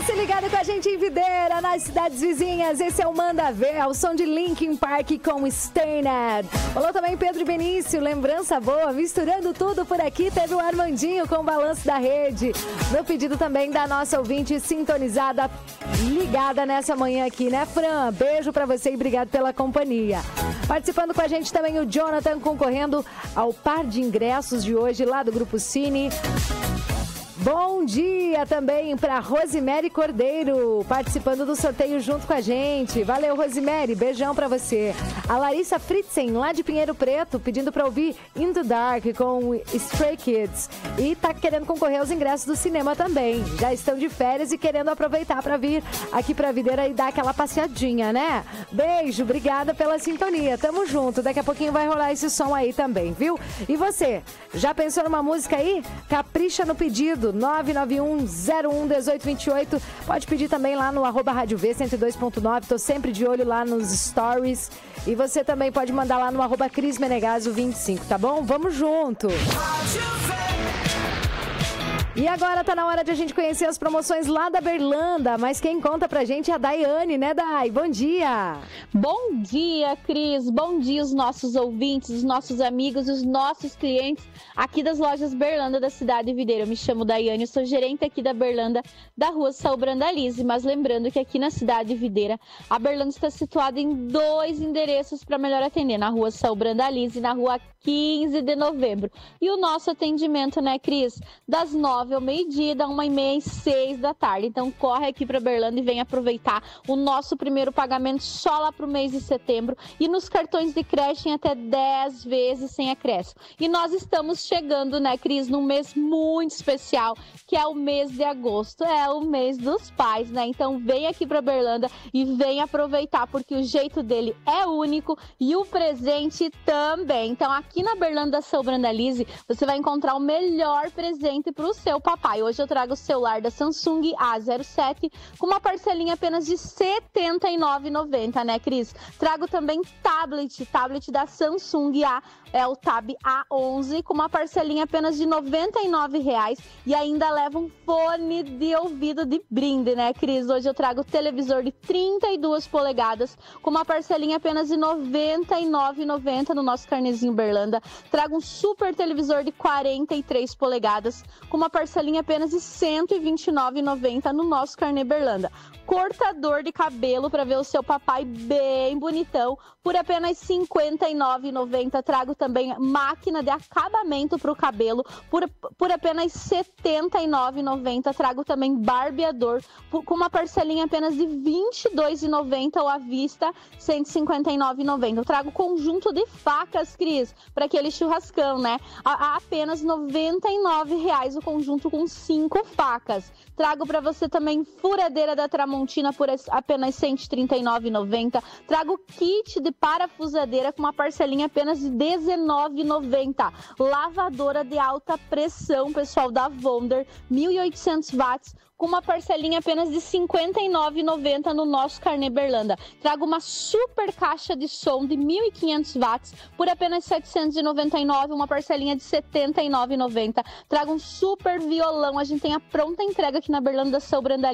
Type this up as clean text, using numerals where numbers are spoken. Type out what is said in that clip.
Você ligado com a gente em Videira, nas cidades vizinhas. Esse é o Manda Ver, o som de Linkin Park com Stained. Falou também Pedro Benício, lembrança boa, misturando tudo por aqui. Teve o Armandinho com o Balanço da Rede. No pedido também da nossa ouvinte sintonizada, ligada nessa manhã aqui, né, Fran? Beijo pra você e obrigado pela companhia. Participando com a gente também o Jonathan, concorrendo ao par de ingressos de hoje lá do Grupo Cine. Bom dia também para Rosemary Cordeiro, participando do sorteio junto com a gente. Valeu, Rosemary, beijão para você. A Larissa Fritzen, lá de Pinheiro Preto, pedindo para ouvir In the Dark com Stray Kids. E tá querendo concorrer aos ingressos do cinema também. Já estão de férias e querendo aproveitar para vir aqui para Videira e dar aquela passeadinha, né? Beijo, obrigada pela sintonia. Tamo junto, daqui a pouquinho vai rolar esse som aí também, viu? E você, já pensou numa música aí? Capricha no pedido. 991-01-1828. Pode pedir também lá no @Rádio V 102.9. Tô sempre de olho lá nos stories. E você também pode mandar lá no @Cris Menegaso 25, tá bom? Vamos junto! E agora tá na hora de a gente conhecer as promoções lá da Berlanda, mas quem conta pra gente é a Daiane, né, Dai? Bom dia! Bom dia, Cris! Bom dia os nossos ouvintes, os nossos amigos, os nossos clientes aqui das lojas Berlanda da cidade de Videira. Eu me chamo Daiane, eu sou gerente aqui da Berlanda da rua Saul Brandalize, mas lembrando que aqui na cidade de Videira, a Berlanda está situada em 2 endereços para melhor atender, na rua Saul Brandalize e na rua 15 de novembro. E o nosso atendimento, né, Cris? Das 9 ao meio-dia, da 1h30 às 6 da tarde. Então corre aqui para Berlanda e vem aproveitar o nosso primeiro pagamento só lá pro mês de setembro e nos cartões de crédito em até 10 vezes sem acréscimo. E nós estamos chegando, né, Cris, num mês muito especial, que é o mês de agosto, é o mês dos pais, né? Então vem aqui para Berlanda e vem aproveitar, porque o jeito dele é único e o presente também. Então aqui na Berlanda Saul Brandalize, você vai encontrar o melhor presente para o seu papai. Hoje eu trago o celular da Samsung A07 com uma parcelinha apenas de R$ 79,90, né, Cris? Trago também tablet da Samsung é o Tab A11 com uma parcelinha apenas de R$ 99,00 e ainda leva um fone de ouvido de brinde, né, Cris? Hoje eu trago televisor de 32 polegadas com uma parcelinha apenas de R$ 99,90 no nosso carnezinho Berlanda. Trago um super televisor de 43 polegadas com uma parcelinha apenas de R$ 129,90 no nosso carnê Berlanda. Cortador de cabelo para ver o seu papai bem bonitão por apenas R$ 59,90. Trago também máquina de acabamento para o cabelo por apenas R$ 79,90. Trago também barbeador com uma parcelinha apenas de R$ 22,90 ou à vista R$ 159,90. Trago conjunto de facas, Cris, para aquele churrascão, né? A apenas R$ 99,00 o conjunto com 5 facas. Trago para você também furadeira da Tramontina por apenas R$ 139,90. Trago kit de parafusadeira com uma parcelinha apenas de R$ 19,90. Lavadora de alta pressão, pessoal, da Wonder, 1.800 watts, com uma parcelinha apenas de R$ 59,90 no nosso carnê Berlanda. Trago uma super caixa de som de 1.500 watts por apenas R$ 799, uma parcelinha de R$ 79,90. Trago um super violão, a gente tem a pronta entrega aqui na Berlanda Saul Brandalize.